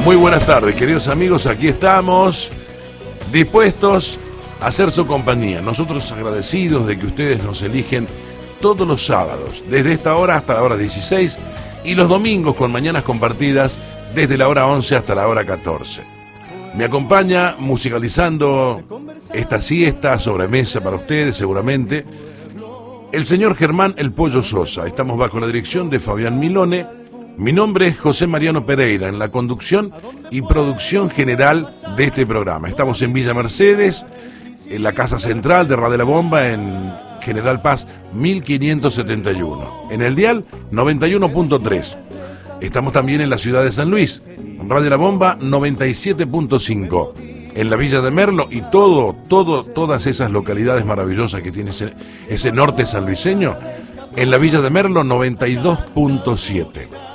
Muy buenas tardes, queridos amigos, aquí estamos dispuestos a hacer su compañía. Nosotros agradecidos de que ustedes nos eligen todos los sábados, desde esta hora hasta la hora 16, y los domingos con mañanas compartidas desde la hora 11 hasta la hora 14. Me acompaña musicalizando esta siesta, sobremesa para ustedes seguramente, el señor Germán El Pollo Sosa. Estamos bajo la dirección de Fabián Milone. Mi nombre es José Mariano Pereira, en la conducción y producción general de este programa. Estamos en Villa Mercedes, en la casa central de Radio La Bomba, en General Paz 1571. En el dial 91.3. Estamos también en la ciudad de San Luis, Radio La Bomba 97.5. En la Villa de Merlo y todas esas localidades maravillosas que tiene ese norte sanluiseño. En la Villa de Merlo 92.7.